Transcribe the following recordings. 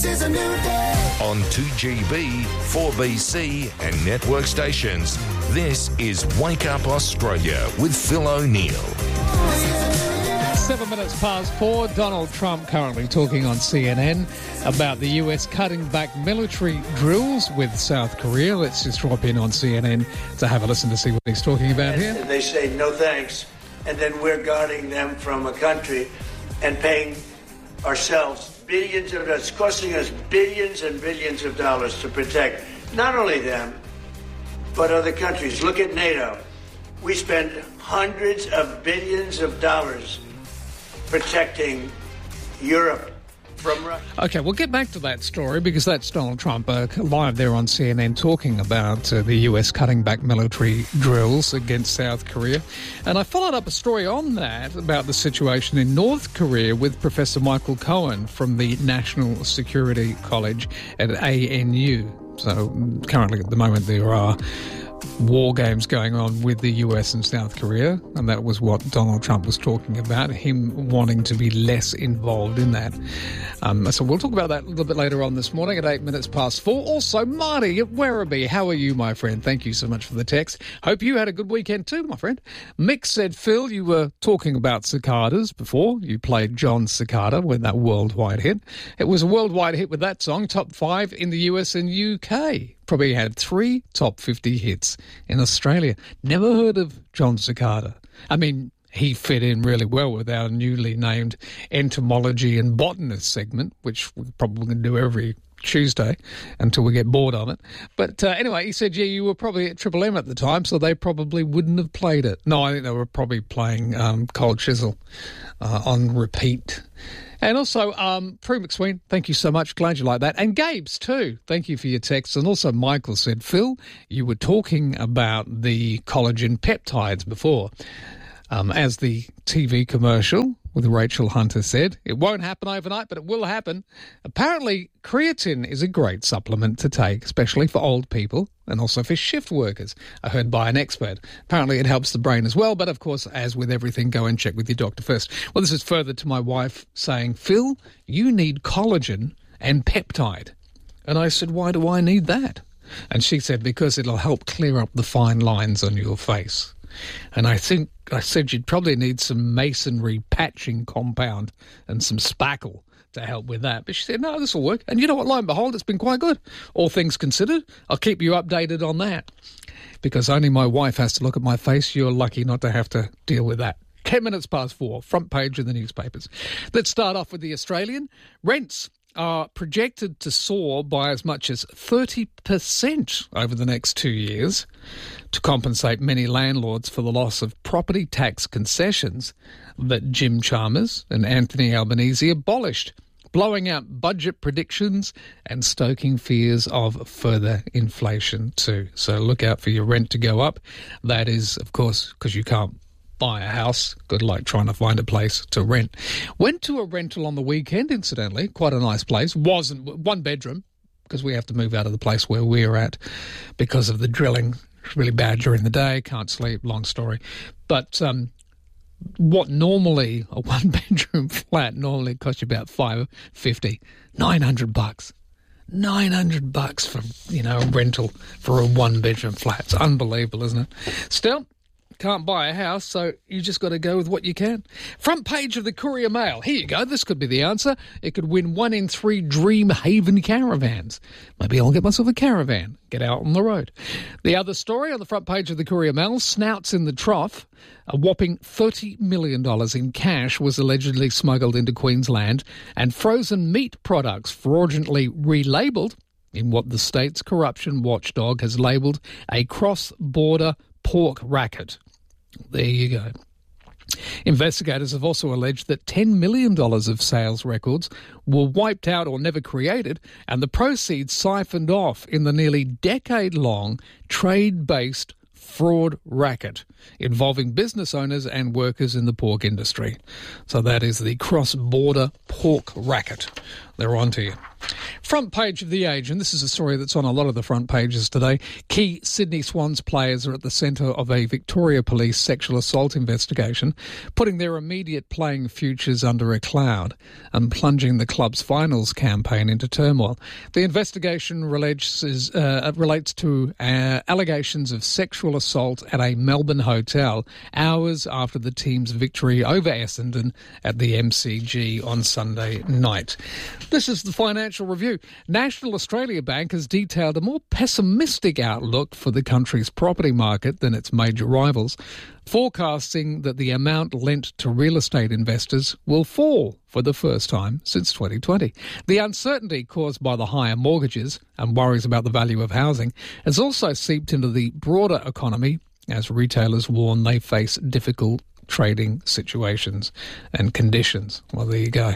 This is a new day. On 2GB, 4BC and network stations, this is Wake Up Australia with Phil O'Neill. 7 minutes past 4, Donald Trump currently talking on CNN about the US cutting back military drills with South Korea. Let's just drop in on CNN to have a listen to see what he's talking about here. They say no thanks, and then we're guarding them from a country and paying ourselves billions of dollars. It's costing us billions and billions of dollars to protect not only them, but other countries. Look at NATO. We spend hundreds of billions of dollars protecting Europe from Russia. Okay, we'll get back to that story because that's Donald Trump live there on CNN talking about the US cutting back military drills against South Korea. And I followed up a story on that about the situation in North Korea with Professor Michael Cohen from the National Security College at ANU. So currently at the moment there are war games going on with the US and South Korea, and that was what Donald Trump was talking about, him wanting to be less involved in that. So we'll talk about that a little bit later on this morning at 8 minutes past 4. Also, Marty at Werribee, how are you, my friend? Thank you so much for the text. Hope you had a good weekend too, my friend. Mick said, Phil, you were talking about cicadas before. You played John Cicada with that worldwide hit. It was a worldwide hit with that song, top 5 in the US and UK. Probably had 3 top 50 hits in Australia. Never heard of John Cicada. I mean, he fit in really well with our newly named entomology and botanist segment, which we're probably going to do every Tuesday until we get bored of it. But anyway, he said, yeah, you were probably at Triple M at the time, so they probably wouldn't have played it. No, I think they were probably playing Cold Chisel on repeat. And also, Prue McSween, thank you so much. Glad you like that. And Gabe's too. Thank you for your texts. And also Michael said, Phil, you were talking about the collagen peptides before. As the TV commercial with Rachel Hunter said, it won't happen overnight, but it will happen. Apparently, creatine is a great supplement to take, especially for old people and also for shift workers, I heard by an expert. Apparently, it helps the brain as well. But of course, as with everything, go and check with your doctor first. Well, this is further to my wife saying, Phil, you need collagen and peptide. And I said, why do I need that? And she said, because it'll help clear up the fine lines on your face. And I said you'd probably need some masonry patching compound and some spackle to help with that. But she said, no, this will work. And you know what, lo and behold, it's been quite good. All things considered, I'll keep you updated on that. Because only my wife has to look at my face. You're lucky not to have to deal with that. 10 minutes past 4, front page of the newspapers. Let's start off with the Australian. Rents are projected to soar by as much as 30% over the next 2 years to compensate many landlords for the loss of property tax concessions that Jim Chalmers and Anthony Albanese abolished, blowing out budget predictions and stoking fears of further inflation too. So look out for your rent to go up. That is, of course, because you can't buy a house. Good luck trying to find a place to rent. Went to a rental on the weekend, incidentally. Quite a nice place. Wasn't 1 bedroom, because we have to move out of the place where we're at because of the drilling. It's really bad during the day. Can't sleep. Long story. But what normally a 1-bedroom flat normally costs you about $550, $900. $900 for, a rental for a 1-bedroom flat. It's unbelievable, isn't it? Still, can't buy a house, so you just got to go with what you can. Front page of the Courier Mail. Here you go. This could be the answer. It could win 1 in 3 Dream Haven caravans. Maybe I'll get myself a caravan. Get out on the road. The other story on the front page of the Courier Mail, snouts in the trough. A whopping $30 million in cash was allegedly smuggled into Queensland, and frozen meat products fraudulently relabelled in what the state's corruption watchdog has labelled a cross-border pork racket. There you go. Investigators have also alleged that $10 million of sales records were wiped out or never created, and the proceeds siphoned off in the nearly decade-long trade-based fraud racket involving business owners and workers in the pork industry. So that is the cross-border pork racket. They're on to you. Front page of The Age, and this is a story that's on a lot of the front pages today. Key Sydney Swans players are at the centre of a Victoria Police sexual assault investigation, putting their immediate playing futures under a cloud and plunging the club's finals campaign into turmoil. The investigation relates to allegations of sexual assault at a Melbourne hotel hours after the team's victory over Essendon at the MCG on Sunday night. This is the Financial Review. National Australia Bank has detailed a more pessimistic outlook for the country's property market than its major rivals, forecasting that the amount lent to real estate investors will fall for the first time since 2020. The uncertainty caused by the higher mortgages and worries about the value of housing has also seeped into the broader economy as retailers warn they face difficult trading situations and conditions. Well, there you go.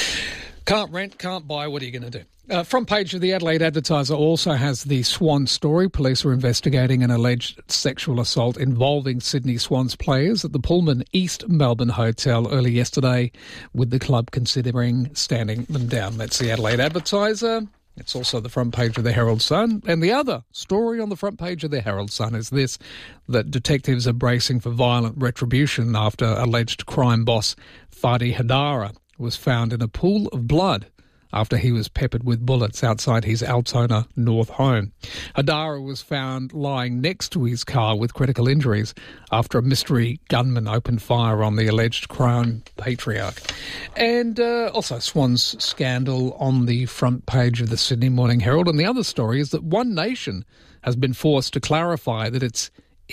Can't rent, can't buy, what are you going to do? Front page of the Adelaide Advertiser also has the Swan story. Police are investigating an alleged sexual assault involving Sydney Swans players at the Pullman East Melbourne Hotel early yesterday, with the club considering standing them down. That's the Adelaide Advertiser. It's also the front page of the Herald Sun. And the other story on the front page of the Herald Sun is this, that detectives are bracing for violent retribution after alleged crime boss Fadi Hadara was found in a pool of blood after he was peppered with bullets outside his Altona North home. Hadara was found lying next to his car with critical injuries after a mystery gunman opened fire on the alleged crime patriarch. And also Swans scandal on the front page of the Sydney Morning Herald. And the other story is that One Nation has been forced to clarify that its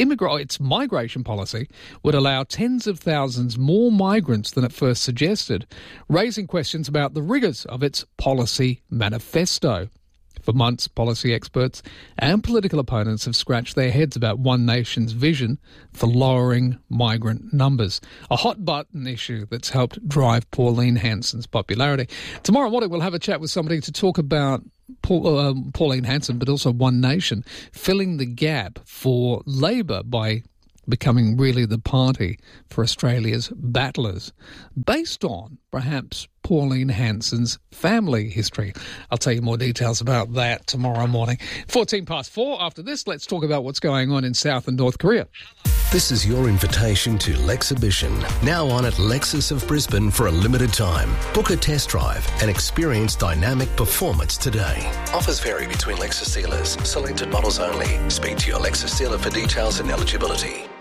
migration policy would allow tens of thousands more migrants than it first suggested, raising questions about the rigours of its policy manifesto. For months, policy experts and political opponents have scratched their heads about One Nation's vision for lowering migrant numbers, a hot-button issue that's helped drive Pauline Hanson's popularity. Tomorrow morning, we'll have a chat with somebody to talk about Pauline Hanson, but also One Nation, filling the gap for Labor by becoming really the party for Australia's battlers, based on perhaps Pauline Hanson's family history. I'll tell you more details about that tomorrow morning. 4:14. After this, let's talk about what's going on in South and North Korea. This is your invitation to Lexhibition, now on at Lexus of Brisbane for a limited time. Book a test drive and experience dynamic performance today. Offers vary between Lexus dealers. Selected models only. Speak to your Lexus dealer for details and eligibility.